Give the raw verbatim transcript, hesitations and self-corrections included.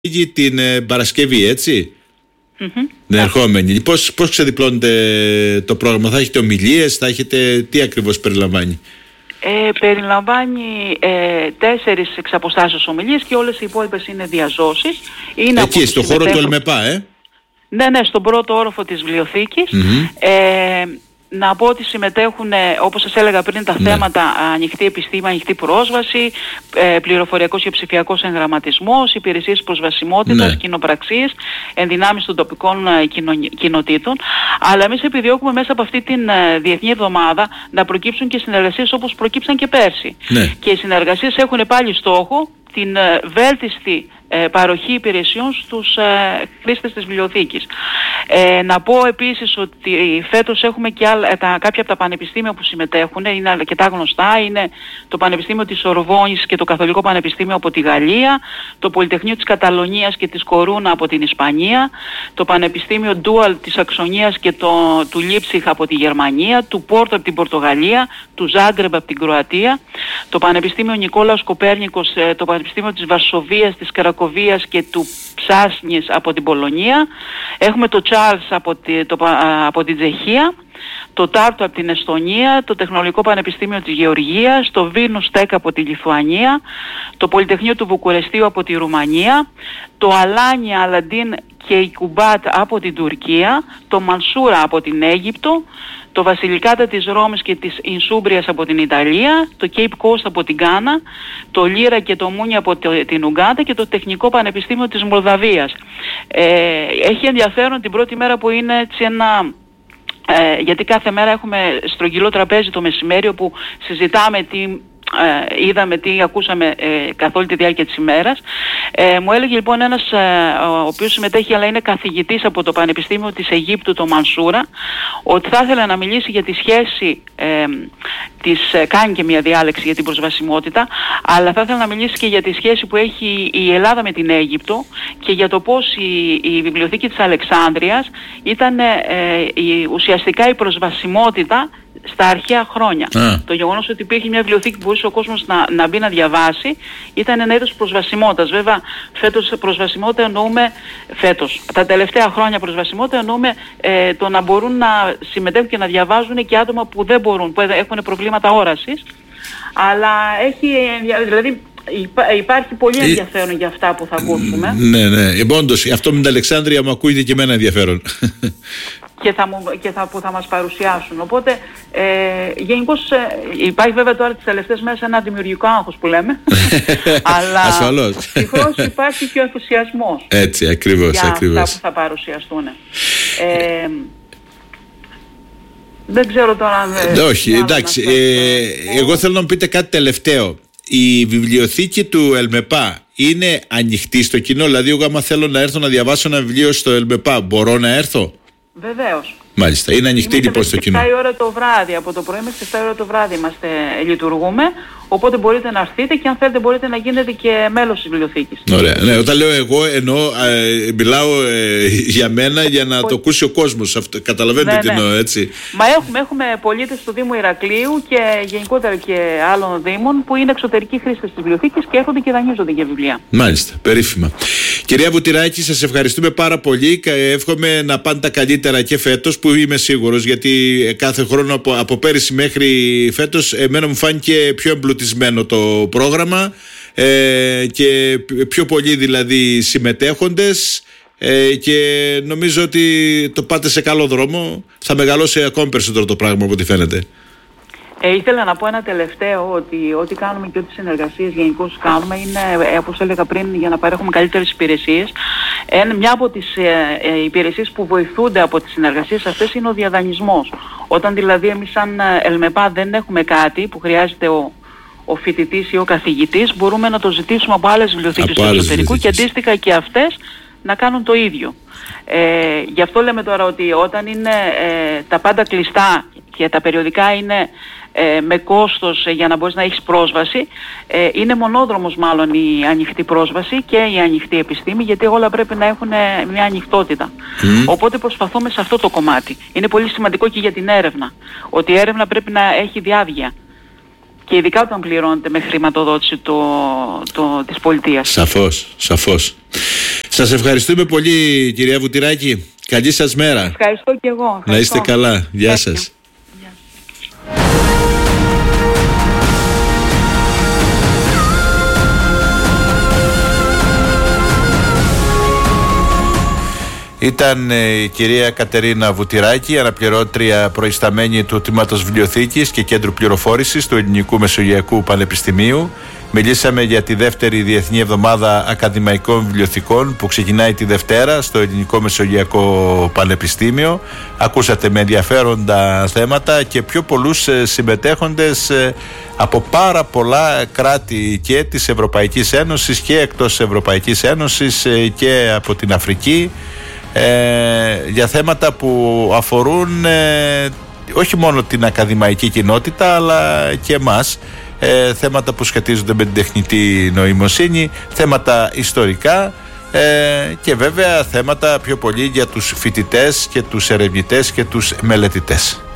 την ε, Παρασκευή, έτσι, Mm-hmm. την ερχόμενη. Πώς, πώς ξεδιπλώνετε το πρόγραμμα, θα έχετε ομιλίες, θα έχετε, τι ακριβώς περιλαμβάνει? Ε, περιλαμβάνει ε, τέσσερις εξαποστάσεως ομιλίες και όλες οι υπόλοιπες είναι διαζώσεις. Είναι εκεί, στο χώρο του ΕΛΜΕΠΑ, ε? Ναι, ναι, στον πρώτο όροφο της βιβλιοθήκης. Mm-hmm. Ε, να πω ότι συμμετέχουν, όπως σας έλεγα πριν, τα ναι. θέματα ανοιχτή επιστήμη, ανοιχτή πρόσβαση, ε, πληροφοριακός και ψηφιακός εγγραμματισμός, υπηρεσίες προσβασιμότητας, ναι. κοινοπραξίες, ενδυνάμεις των τοπικών ε, κοινο, κοινοτήτων. Αλλά εμείς επιδιώκουμε μέσα από αυτή την ε, Διεθνή Εβδομάδα να προκύψουν και συνεργασίες όπως προκύψαν και πέρσι. Ναι. Και οι συνεργασίες έχουν πάλι στόχο την ε, βέλτιστη ε, παροχή υπηρεσιών στους ε, χρήστες της βιβλιοθήκης. Ε, να πω επίσης ότι φέτος έχουμε και άλλα, τα, κάποια από τα πανεπιστήμια που συμμετέχουν, είναι αρκετά γνωστά, είναι το Πανεπιστήμιο της Ορβόνης και το Καθολικό Πανεπιστήμιο από τη Γαλλία, το Πολυτεχνείο της Καταλωνίας και της Κορούνα από την Ισπανία, το Πανεπιστήμιο Ντούαλ της Αξονίας και το, του Λίψιχ από τη Γερμανία, του Πόρτο από την Πορτογαλία, του Ζάγκρεμπ από την Κροατία, το Πανεπιστήμιο Νικόλαος Κοπέρνικος, το Πανεπιστήμιο της Βαρσοβίας, της Κρακοβίας και του Ψάσνης από την Πολωνία. Έχουμε το Τσάρλς από, τη, το, από την Τσεχία, το Τάρτο από την Εστονία, το Τεχνολογικό Πανεπιστήμιο της Γεωργίας, το Βίλνους Τεκ από τη Λιθουανία, το Πολυτεχνείο του Βουκουρεστίου από τη Ρουμανία, το Αλάνια Αλαντίν και η Κουμπάτ από την Τουρκία, το Μανσούρα από την Αίγυπτο, το Βασιλικάτα της Ρώμης και της Ινσούμπριας από την Ιταλία, το Cape Coast από την Γκάνα, το Λύρα και το Μούνια από την Ουγκάντα και το Τεχνικό Πανεπιστήμιο της Μολδαβίας. Ε, έχει ενδιαφέρον την πρώτη μέρα που είναι έτσι ένα... Ε, γιατί κάθε μέρα έχουμε στρογγυλό τραπέζι το μεσημέρι όπου συζητάμε τι ε, είδαμε, τι ακούσαμε ε, καθ' όλη τη διάρκεια της ημέρας. Ε, μου έλεγε λοιπόν ένας ε, ο οποίος συμμετέχει αλλά είναι καθηγητής από το Πανεπιστήμιο της Αιγύπτου, το Μανσούρα, ότι θα ήθελε να μιλήσει για τη σχέση ε, της, ε, κάνει και μια διάλεξη για την προσβασιμότητα, αλλά θα ήθελε να μιλήσει και για τη σχέση που έχει η Ελλάδα με την Αίγυπτο και για το πώς η, η βιβλιοθήκη της Αλεξάνδρειας ήταν ε, η, ουσιαστικά η προσβασιμότητα στα αρχαία χρόνια. Α. Το γεγονός ότι υπήρχε μια βιβλιοθήκη που μπορούσε ο κόσμος να, να μπει να διαβάσει ήταν ένα είδος προσβασιμότητας. Βέβαια, φέτος προσβασιμότητα εννοούμε, φέτος, τα τελευταία χρόνια προσβασιμότητα εννοούμε ε, το να μπορούν να συμμετέχουν και να διαβάζουν και άτομα που δεν μπορούν, που έχουν προβλήματα όρασης. Αλλά έχει, δηλαδή, Υπά, υπάρχει πολύ ενδιαφέρον για αυτά που θα ακούσουμε. Ναι, ναι. Ε, όντως, αυτό με την Αλεξάνδρεια μου ακούγεται και εμένα ενδιαφέρον. Και, θα, και θα, που θα μας παρουσιάσουν. Οπότε, ε, γενικώς ε, υπάρχει βέβαια τώρα τις τελευταίες μέρες ένα δημιουργικό άγχος που λέμε. Αλλά ασφαλώς. ευτυχώς υπάρχει και ο ενθουσιασμός. Έτσι, ακριβώς, για ακριβώς. αυτά που θα παρουσιαστούν. Ε, δεν ξέρω τώρα αν... Ε, όχι, εντάξει. Ε, εγώ θέλω να μου πείτε κάτι τελευταίο. Η βιβλιοθήκη του ΕΛΜΕΠΑ είναι ανοιχτή στο κοινό? Δηλαδή, εγώ άμα θέλω να έρθω να διαβάσω ένα βιβλίο στο ΕΛΜΕΠΑ, μπορώ να έρθω? Βεβαίως. Μάλιστα, είναι ανοιχτή λοιπόν στο κοινό. επτά η ώρα το βράδυ, από το πρωί μέχρι τις επτά η ώρα το βράδυ είμαστε, λειτουργούμε. Οπότε μπορείτε να έρθετε και αν θέλετε μπορείτε να γίνετε και μέλος της βιβλιοθήκης. Ωραία. Ναι, όταν λέω εγώ εννοώ, ε, μιλάω ε, για μένα για να Πο... το ακούσει ο κόσμος. Αυτό, καταλαβαίνετε ναι, τι εννοώ, έτσι. Μα έχουμε, έχουμε πολίτες του Δήμου Ηρακλείου και γενικότερα και άλλων δήμων που είναι εξωτερικοί χρήστες της βιβλιοθήκης και έρχονται και δανείζονται για βιβλία. Μάλιστα, περίφημα. Κυρία Βουτυράκη, σας ευχαριστούμε πάρα πολύ. Εύχομαι να πάνε τα καλύτερα και φέτος, που είμαι σίγουρος, γιατί κάθε χρόνο από, από πέρυσι μέχρι φέτος εμένα μου φάνηκε πιο εμπλουτισμένο το πρόγραμμα ε, και πιο πολλοί δηλαδή συμμετέχοντες ε, και νομίζω ότι το πάτε σε καλό δρόμο. Θα μεγαλώσει ακόμη περισσότερο το πράγμα από ό,τι φαίνεται. Ε, ήθελα να πω ένα τελευταίο, ότι ό,τι κάνουμε και ό,τι συνεργασίες γενικώς κάνουμε είναι, ε, όπως έλεγα πριν, για να παρέχουμε καλύτερες υπηρεσίες. Ε, μια από τις ε, ε, υπηρεσίες που βοηθούνται από τις συνεργασίες αυτές είναι ο διαδανεισμός. Όταν δηλαδή εμείς σαν ΕΛΜΕΠΑ δεν έχουμε κάτι που χρειάζεται ο, ο φοιτητής ή ο καθηγητής, μπορούμε να το ζητήσουμε από άλλες βιβλιοθήκες του εξωτερικού και αντίστοιχα και αυτές να κάνουν το ίδιο. Ε, γι' αυτό λέμε τώρα ότι όταν είναι ε, τα πάντα κλειστά και τα περιοδικά είναι ε, με κόστος ε, για να μπορείς να έχεις πρόσβαση, ε, είναι μονόδρομος μάλλον η ανοιχτή πρόσβαση και η ανοιχτή επιστήμη, γιατί όλα πρέπει να έχουν μια ανοιχτότητα. Mm. Οπότε προσπαθούμε σε αυτό το κομμάτι. Είναι πολύ σημαντικό και για την έρευνα, ότι η έρευνα πρέπει να έχει διάβγεια. Και ειδικά όταν πληρώνεται με χρηματοδότηση το, το, της πολιτείας. Σαφώς, σαφώς. Σας ευχαριστούμε πολύ, κυρία Βουτυράκη. Καλή σας μέρα. Ευχαριστώ και εγώ. Ευχαριστώ. Να είστε καλά. Γεια σας. Ήταν η κυρία Κατερίνα Βουτυράκη, αναπληρώτρια προϊσταμένη του Τμήματος Βιβλιοθήκης και Κέντρου Πληροφόρησης του Ελληνικού Μεσογειακού Πανεπιστημίου. Μιλήσαμε για τη δεύτερη Διεθνή Εβδομάδα Ακαδημαϊκών Βιβλιοθηκών που ξεκινάει τη Δευτέρα στο Ελληνικό Μεσογειακό Πανεπιστήμιο. Ακούσατε με ενδιαφέροντα θέματα και πιο πολλούς συμμετέχοντες από πάρα πολλά κράτη και της Ευρωπαϊκής Ένωσης και εκτός Ευρωπαϊκής Ένωσης και από την Αφρική. Ε, για θέματα που αφορούν ε, όχι μόνο την ακαδημαϊκή κοινότητα αλλά και εμάς, ε, θέματα που σχετίζονται με την τεχνητή νοημοσύνη, θέματα ιστορικά ε, και βέβαια θέματα πιο πολύ για τους φοιτητές και τους ερευνητές και τους μελετητές.